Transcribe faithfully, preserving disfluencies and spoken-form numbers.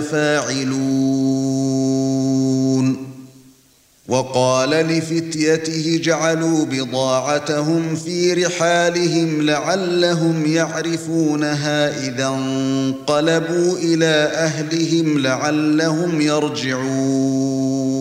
فاعلون وقال لفتيته جعلوا بضاعتهم في رحالهم لعلهم يعرفونها إذا انقلبوا إلى أهلهم لعلهم يرجعون